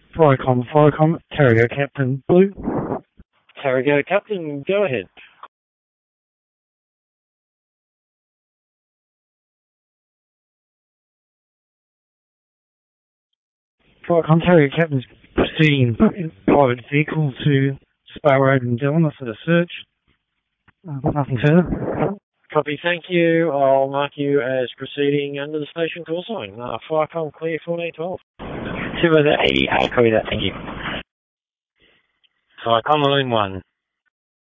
Flycom, Terrier Captain Blue. Terrier Captain, go ahead. Flycom, Terrier Captain's proceeding in private vehicle to Spa Road and Delano for the search. Nothing further. Copy, thank you. I'll mark you as proceeding under the station call sign. Flycom clear 1412. 280, copy that, thank you. Flycom Balloon 1.